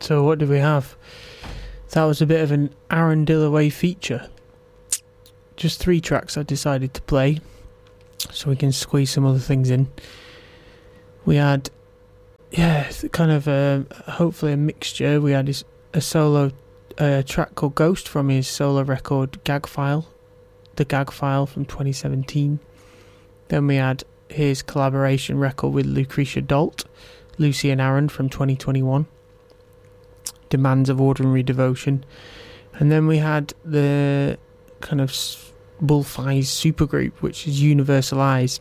So what did we have? That was a bit of an Aaron Dillaway feature. Just 3 tracks I decided to play, so we can squeeze some other things in. We had, kind of hopefully a mixture. We had a solo track called Ghost from his solo record Gag File, the Gag File from 2017. Then we had his collaboration record with Lucretia Dalt, Lucy and Aaron from 2021, Demands of Ordinary Devotion. And then we had the kind of Bullfies supergroup, which is Universal Eyes,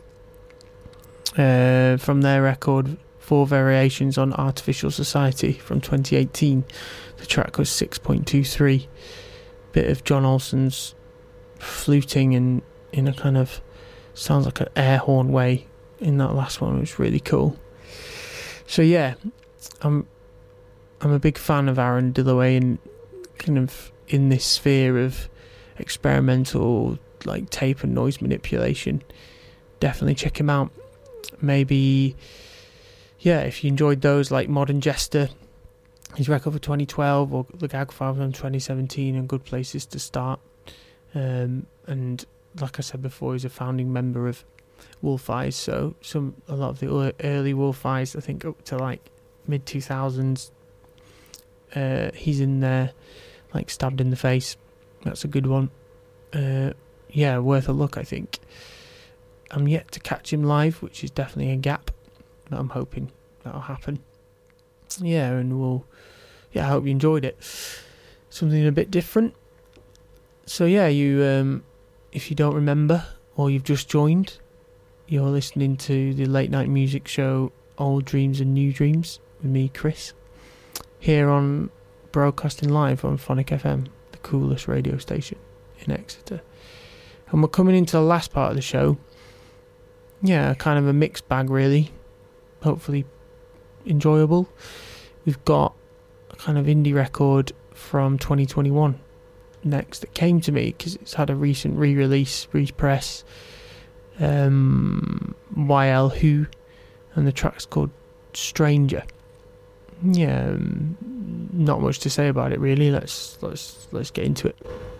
from their record 4 Variations on Artificial Society from 2018. The track was 6.23. Bit of John Olsen's fluting and in a kind of sounds like an air horn way in that last one, which was really cool. So yeah, I'm a big fan of Aaron Dillaway and kind of in this sphere of experimental like tape and noise manipulation. Definitely check him out. Maybe, if you enjoyed those, like Modern Jester, his record for 2012, or the Gag File from 2017, and good places to start. And like I said before, he's a founding member of Wolf Eyes, so a lot of the early Wolf Eyes, I think up to like mid 2000s, he's in there, like Stabbed in the Face. That's a good one. Worth a look, I think. I'm yet to catch him live, which is definitely a gap, but I'm hoping that'll happen. And I hope you enjoyed it. Something a bit different. So if you don't remember, or you've just joined, you're listening to the late night music show Old Dreams and New Dreams with me, Chris, here on broadcasting live on Phonic FM, the coolest radio station in Exeter. And we're coming into the last part of the show. Kind of a mixed bag, really. Hopefully enjoyable. We've got a kind of indie record from 2021 next that came to me because it's had a recent re-release, repress. YL Who, and the track's called Stranger. Not much to say about it, really. Let's get into it.